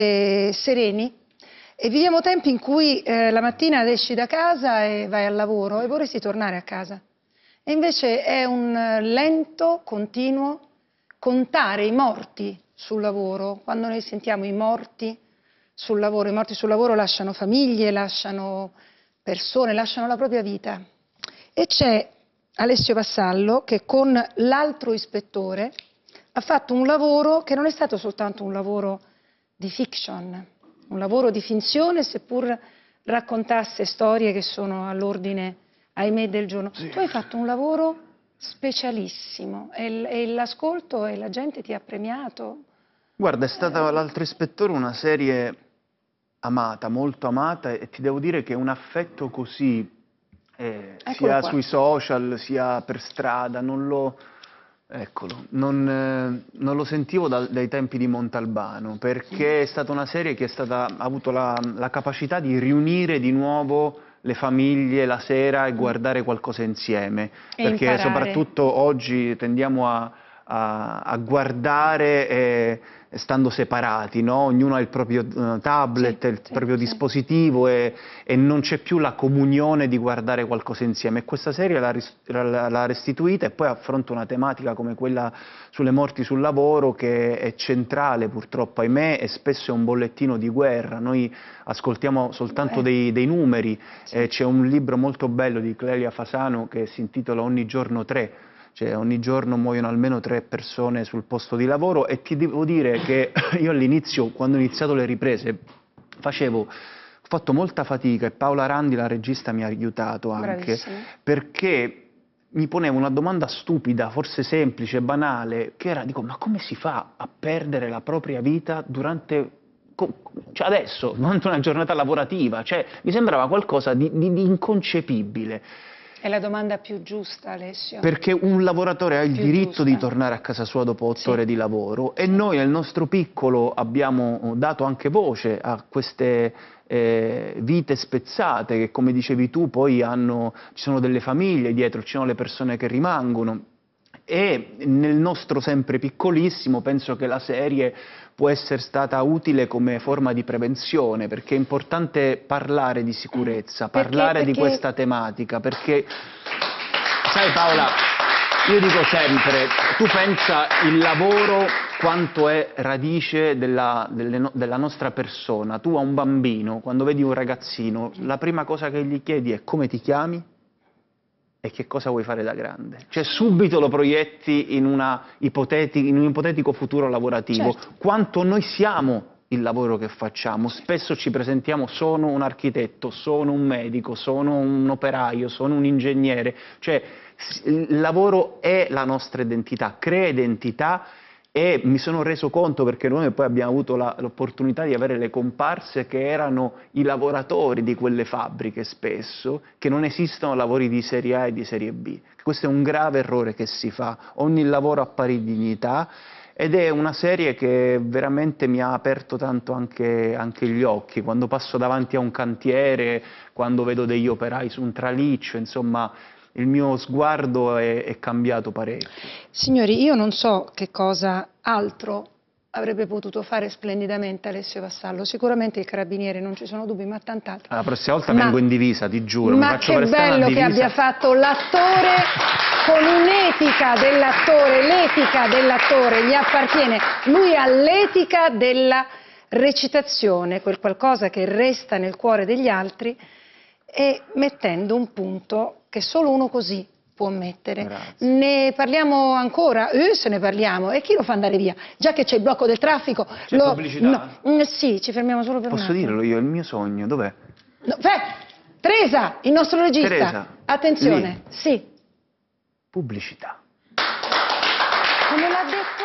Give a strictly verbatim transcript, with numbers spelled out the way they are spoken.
eh, sereni e viviamo tempi in cui eh, la mattina esci da casa e vai al lavoro e vorresti tornare a casa. E invece è un lento, continuo contare i morti sul lavoro. Quando noi sentiamo i morti sul lavoro, i morti sul lavoro lasciano famiglie, lasciano persone, lasciano la propria vita. E c'è Alessio Vassallo che con l'altro ispettore ha fatto un lavoro che non è stato soltanto un lavoro di fiction, un lavoro di finzione, seppur raccontasse storie che sono all'ordine, ahimè, del giorno. Sì. Tu hai fatto un lavoro specialissimo e l'ascolto e la gente ti ha premiato. Guarda, è stata eh, L'altro ispettore una serie amata, molto amata, e ti devo dire che un affetto così, eh, sia qua. sui social, sia per strada, non lo... Eccolo, non, eh, non lo sentivo da, dai tempi di Montalbano, perché è stata una serie che è stata, ha avuto la, la capacità di riunire di nuovo le famiglie la sera e guardare qualcosa insieme, e perché imparare. Soprattutto oggi tendiamo a, a, a guardare eh, stando separati, no? Ognuno ha il proprio uh, tablet, sì, il sì, proprio sì. dispositivo e, e non c'è più la comunione di guardare qualcosa insieme. E questa serie l'ha restituita e poi affronta una tematica come quella sulle morti sul lavoro, che è centrale purtroppo, ahimè, e spesso è un bollettino di guerra. Noi ascoltiamo soltanto eh. dei, dei numeri, sì. eh, c'è un libro molto bello di Clelia Fasano che si intitola Ogni giorno tre, cioè ogni giorno muoiono almeno tre persone sul posto di lavoro, e ti devo dire che io all'inizio, quando ho iniziato le riprese, facevo... ho fatto molta fatica, e Paola Randi, la regista, mi ha aiutato anche, Bravissima. perché mi ponevo una domanda stupida, forse semplice, banale, che era, dico, ma come si fa a perdere la propria vita durante... cioè adesso, durante una giornata lavorativa? Cioè, mi sembrava qualcosa di, di, di inconcepibile. È la domanda più giusta, Alessio. Perché un lavoratore ha il più diritto giusta. di tornare a casa sua dopo otto sì. ore di lavoro, e sì. noi nel nostro piccolo abbiamo dato anche voce a queste eh, vite spezzate che, come dicevi tu, poi hanno, ci sono delle famiglie dietro, ci sono le persone che rimangono. E nel nostro sempre piccolissimo penso che la serie può essere stata utile come forma di prevenzione, perché è importante parlare di sicurezza, perché, parlare perché... di questa tematica, perché, sai Paola, io dico sempre, tu pensa il lavoro quanto è radice della, delle, della nostra persona. Tu a un bambino, quando vedi un ragazzino, la prima cosa che gli chiedi è: come ti chiami? E che cosa vuoi fare da grande? Cioè subito lo proietti in, una ipoteti- in un ipotetico futuro lavorativo. Certo. Quanto noi siamo il lavoro che facciamo. Spesso ci presentiamo: sono un architetto, sono un medico, sono un operaio, sono un ingegnere. Cioè il lavoro è la nostra identità, crea identità. E mi sono reso conto, perché noi poi abbiamo avuto l'opportunità di avere le comparse che erano i lavoratori di quelle fabbriche spesso, che non esistono lavori di serie A e di serie B. Questo è un grave errore che si fa. Ogni lavoro ha pari dignità, ed è una serie che veramente mi ha aperto tanto anche, anche gli occhi. Quando passo davanti a un cantiere, quando vedo degli operai su un traliccio, insomma... il mio sguardo è, è cambiato parecchio. Signori, io non so che cosa altro avrebbe potuto fare splendidamente Alessio Vassallo. Sicuramente il carabiniere, non ci sono dubbi, ma tant'altro. La prossima volta ma, vengo in divisa, ti giuro. Ma mi faccio che bello che abbia fatto l'attore con un'etica dell'attore. L'etica dell'attore gli appartiene. Lui ha l'etica della recitazione, quel qualcosa che resta nel cuore degli altri, e mettendo un punto che solo uno così può mettere. Grazie. Ne parliamo ancora? Eh, se ne parliamo. E chi lo fa andare via? Già che c'è il blocco del traffico... C'è lo... pubblicità? No. Sì, ci fermiamo solo per Posso un attimo. dirlo io, è il mio sogno, dov'è? No, Teresa, il nostro regista. Teresa, attenzione, lì. Sì. Pubblicità. Come l'ha detto?